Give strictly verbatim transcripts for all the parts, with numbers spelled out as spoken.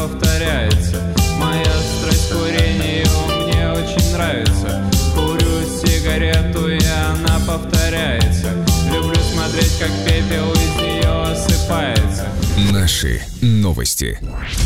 повторяется. Моя страсть к курению мне очень нравится. Курю сигарету, и она повторяется. Люблю смотреть, как пепел из нее осыпается. Наши новости.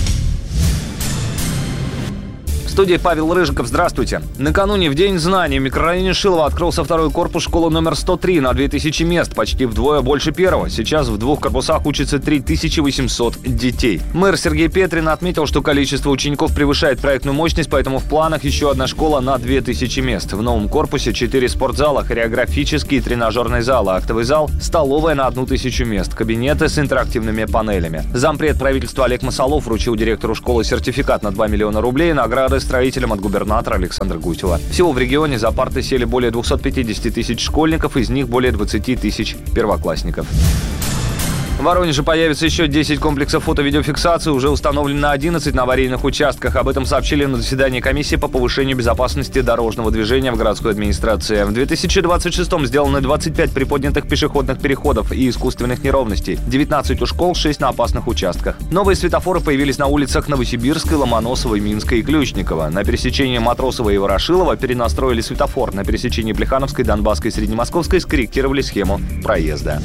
В студии Павел Рыжиков. Здравствуйте. Накануне, в День знаний, в микрорайоне Шилово открылся второй корпус школы номер сто три на две тысячи мест, почти вдвое больше первого. Сейчас в двух корпусах учатся три тысячи восемьсот детей. Мэр Сергей Петрин отметил, что количество учеников превышает проектную мощность, поэтому в планах еще одна школа на две тысячи мест. В новом корпусе четыре спортзала, хореографический и тренажерный зал, актовый зал, столовая на одну тысячу мест, кабинеты с интерактивными панелями. Зампред правительства Олег Масолов вручил директору школы сертификат на два миллиона рублей, награды строителям от губернатора Александра Гусева. Всего в регионе за парты сели более двухсот пятидесяти тысяч школьников, из них более двадцати тысяч первоклассников. В Воронеже появится еще десять комплексов фото-видеофиксации, уже установлено одиннадцать на аварийных участках. Об этом сообщили на заседании комиссии по повышению безопасности дорожного движения в городской администрации. В две тысячи двадцать шестом сделаны двадцать пять приподнятых пешеходных переходов и искусственных неровностей, девятнадцать у школ, шесть на опасных участках. Новые светофоры появились на улицах Новосибирской, Ломоносовой, Минской и Ключникова. На пересечении Матросова и Ворошилова перенастроили светофор. На пересечении Плехановской, Донбасской и Среднемосковской скорректировали схему проезда.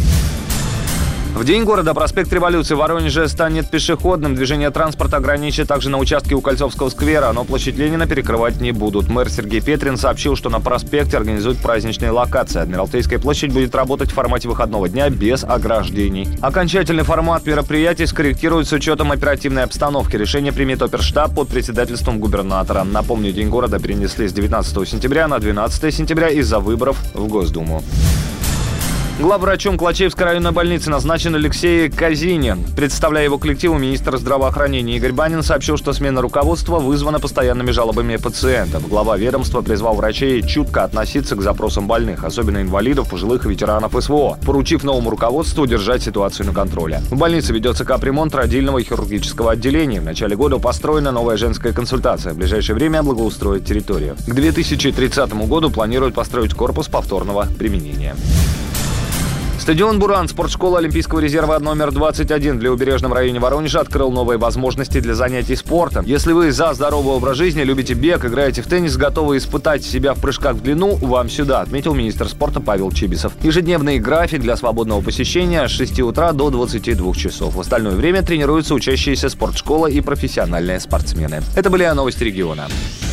В День города проспект Революции в Воронеже станет пешеходным. Движение транспорта ограничат также на участке у Кольцовского сквера, но площадь Ленина перекрывать не будут. Мэр Сергей Петрин сообщил, что на проспекте организуют праздничные локации. Адмиралтейская площадь будет работать в формате выходного дня без ограждений. Окончательный формат мероприятий скорректируют с учетом оперативной обстановки. Решение примет оперштаб под председательством губернатора. Напомню, День города перенесли с девятнадцатого сентября на двенадцатое сентября из-за выборов в Госдуму. Главврачом Клачевской районной больницы назначен Алексей Казинин. Представляя его коллективу, министр здравоохранения Игорь Банин сообщил, что смена руководства вызвана постоянными жалобами пациентов. Глава ведомства призвал врачей чутко относиться к запросам больных, особенно инвалидов, пожилых и ветеранов СВО, поручив новому руководству держать ситуацию на контроле. В больнице ведется капремонт родильного и хирургического отделения. В начале года построена новая женская консультация. В ближайшее время благоустроят территорию. К две тысячи тридцатому году планируют построить корпус повторного применения. Стадион «Буран» спортшкола Олимпийского резерва номер двадцать один в Левобережном районе Воронежа открыл новые возможности для занятий спортом. Если вы за здоровый образ жизни, любите бег, играете в теннис, готовы испытать себя в прыжках в длину, вам сюда, отметил министр спорта Павел Чибисов. Ежедневный график для свободного посещения с шести утра до двадцати двух часов. В остальное время тренируются учащиеся спортшколы и профессиональные спортсмены. Это были новости региона.